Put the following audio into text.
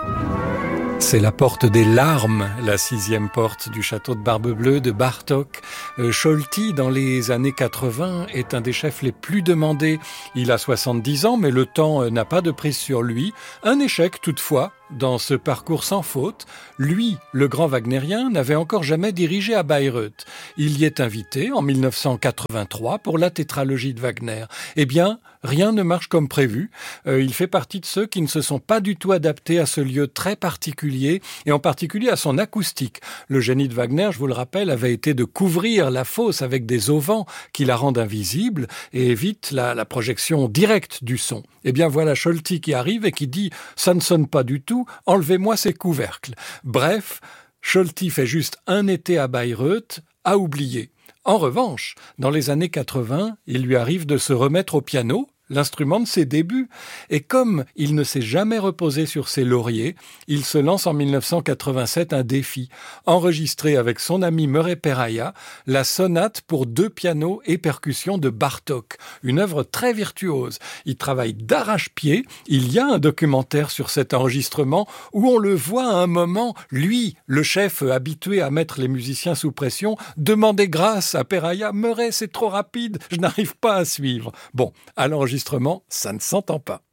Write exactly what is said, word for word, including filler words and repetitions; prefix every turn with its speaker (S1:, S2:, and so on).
S1: C'est la porte des larmes, la sixième porte du château de Barbe-Bleue de Bartók. Euh, Cholty, dans les années quatre-vingts, est un des chefs les plus demandés. Il a soixante-dix ans, mais le temps euh, n'a pas de prise sur lui. Un échec, toutefois, dans ce parcours sans faute. Lui, le grand wagnérien, n'avait encore jamais dirigé à Bayreuth. Il y est invité en mille neuf cent quatre-vingt-trois pour la tétralogie de Wagner. Eh bien, rien ne marche comme prévu. Euh, il fait partie de ceux qui ne se sont pas du tout adaptés à ce lieu très particulier, et en particulier à son acoustique. Le génie de Wagner, je vous le rappelle, avait été de couvrir la fosse avec des auvents qui la rendent invisible et évitent la, la projection directe du son. Eh bien voilà Cholty qui arrive et qui dit « ça ne sonne pas du tout, enlevez-moi ces couvercles ». Bref, Cholty fait juste un été à Bayreuth, à oublier. En revanche, dans les années quatre-vingts, il lui arrive de se remettre au piano, l'instrument de ses débuts. Et comme il ne s'est jamais reposé sur ses lauriers, il se lance en mille neuf cent quatre-vingt-sept un défi, enregistrer avec son ami Murray Perahia la sonate pour deux pianos et percussions de Bartók, une œuvre très virtuose. Il travaille d'arrache-pied. Il y a un documentaire sur cet enregistrement où on le voit à un moment, lui, le chef habitué à mettre les musiciens sous pression, demander grâce à Perahia. « Murray, c'est trop rapide, je n'arrive pas à suivre. » Bon, à l'enregistrement, ça ne s'entend pas.